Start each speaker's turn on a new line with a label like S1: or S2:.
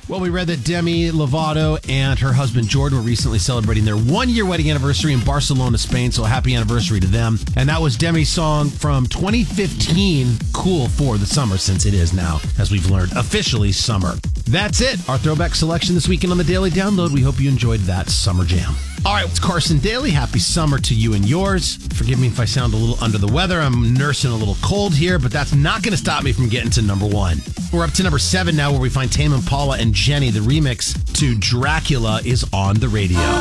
S1: Well, we read that Demi Lovato and her husband Jordan were recently celebrating their 1-year wedding anniversary in Barcelona, Spain. So happy anniversary to them. And that was Demi's song from 2015, Cool for the Summer, since it is now, as we've learned, officially summer. That's it. Our throwback selection this weekend on the Daily Download. We hope you enjoyed that summer jam. All right, it's Carson Daly. Happy summer to you and yours. Forgive me if I sound a little under the weather. I'm nursing a little cold here, but that's not going to stop me from getting to number 1. We're up to number 7 now, where we find Tame Impala and Jenny. The remix to Dracula is on the radio.